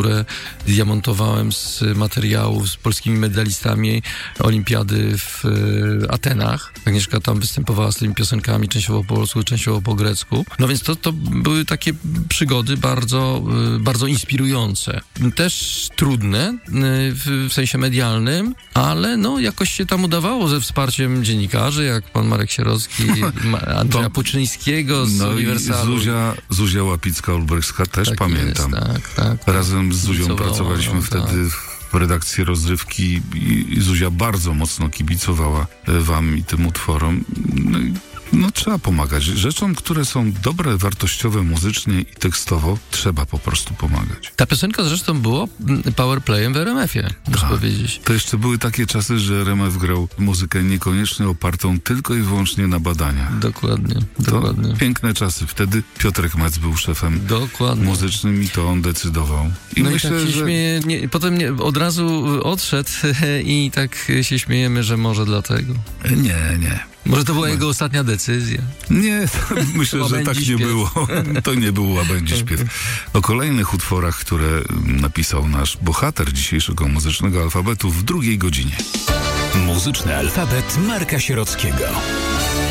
które ja montowałem z materiałów z polskimi medalistami olimpiady w Atenach. Agnieszka tam występowała z tymi piosenkami, częściowo po polsku, częściowo po grecku. No więc to były takie przygody bardzo, bardzo inspirujące. Też trudne w sensie medialnym, ale no jakoś się tam udawało ze wsparciem dziennikarzy, jak pan Marek Sierocki, Andrzeja Puczyńskiego z Uniwersalu. Zuzia Łapicka-Olbrychska też Tak pamiętam. jest, tak. Razem z Zuzią pracowaliśmy wtedy w redakcji Rozrywki i Zuzia bardzo mocno kibicowała wam i tym utworom. No trzeba pomagać. Rzeczom, które są dobre, wartościowe muzycznie i tekstowo, trzeba po prostu pomagać. Ta piosenka zresztą była powerplayem w RMF-ie, muszę powiedzieć. To jeszcze były takie czasy, że RMF grał muzykę niekoniecznie opartą tylko i wyłącznie na badaniach. Dokładnie. Piękne czasy. Wtedy Piotrek Metz był szefem muzycznym i to on decydował. I no myślę, i tak się że... potem od razu odszedł i tak się śmiejemy, że może dlatego. Nie. Może to była jego ostatnia decyzja. Nie, myślę, że tak nie było. To nie był łabędzi śpiew. O kolejnych utworach, które napisał nasz bohater dzisiejszego muzycznego alfabetu w 2. godzinie. Muzyczny alfabet Marka Sierockiego.